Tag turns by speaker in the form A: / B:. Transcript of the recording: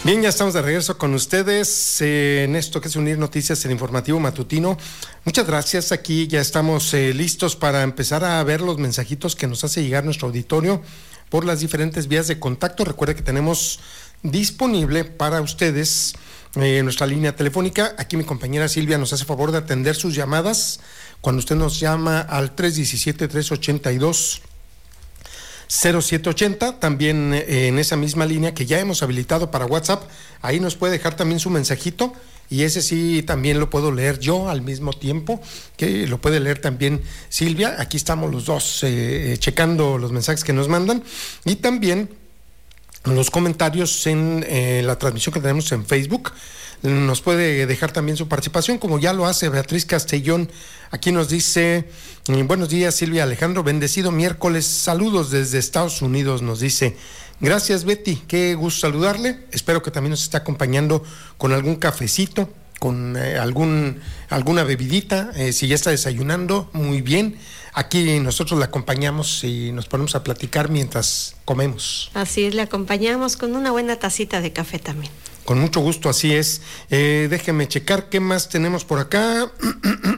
A: Bien, ya estamos de regreso con ustedes en esto que es Unir Noticias, el informativo matutino. Muchas gracias, aquí ya estamos listos para empezar a ver los mensajitos que nos hace llegar nuestro auditorio por las diferentes vías de contacto. Recuerde que tenemos disponible para ustedes nuestra línea telefónica. Aquí mi compañera Silvia nos hace favor de atender sus llamadas cuando usted nos llama al 317-382-0780, también en esa misma línea que ya hemos habilitado para WhatsApp. Ahí nos puede dejar también su mensajito y ese sí también lo puedo leer yo al mismo tiempo que lo puede leer también Silvia. Aquí estamos los dos checando los mensajes que nos mandan y también los comentarios en la transmisión que tenemos en Facebook. Nos puede dejar también su participación, como ya lo hace Beatriz Castellón. Aquí nos dice: buenos días, Silvia, Alejandro, bendecido miércoles, saludos desde Estados Unidos, nos dice. Gracias, Betty, qué gusto saludarle. Espero que también nos esté acompañando con algún cafecito, con alguna bebidita, si ya está desayunando, muy bien. Aquí nosotros la acompañamos y nos ponemos a platicar mientras comemos.
B: Así es, le acompañamos con una buena tacita de café también.
A: Con mucho gusto, así es. Déjeme checar qué más tenemos por acá.